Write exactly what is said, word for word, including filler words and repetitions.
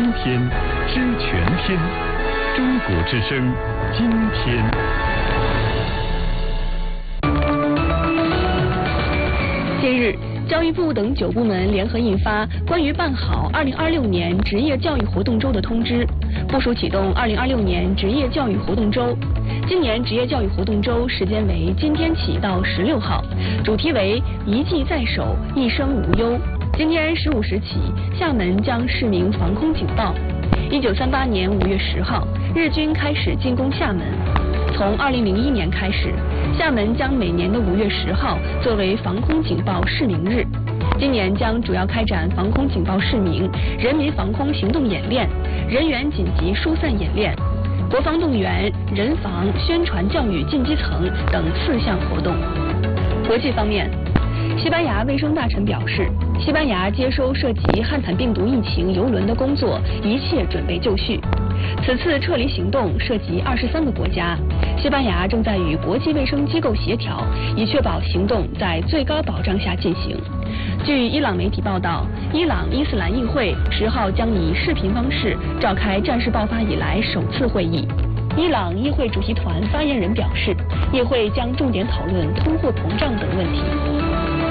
今天，知全天。中国之声，今天。 近日，教育部等九部门联合印发关于办好二零二六年职业教育活动周的通知，部署启动二零二六年职业教育活动周。今年职业教育活动周时间为今天起到十六号，主题为一技在手，一生无忧。今天十五时起，厦门将示明防空警报。一九三八年五月十号，日军开始进攻厦门。从二零零一年开始，厦门将每年的五月十号作为防空警报示明日。今年将主要开展防空警报示明、人民防空行动演练、人员紧急疏散演练、国防动员、人防、宣传教育进基层等四项活动。国际方面，西班牙卫生大臣表示，西班牙接收涉及汉坦病毒疫情邮轮的工作一切准备就绪。此次撤离行动涉及二十三个国家，西班牙正在与国际卫生机构协调，以确保行动在最高保障下进行。据伊朗媒体报道，伊朗伊斯兰议会十号将以视频方式召开战事爆发以来首次会议。伊朗议会主席团发言人表示，议会将重点讨论通货膨胀等问题。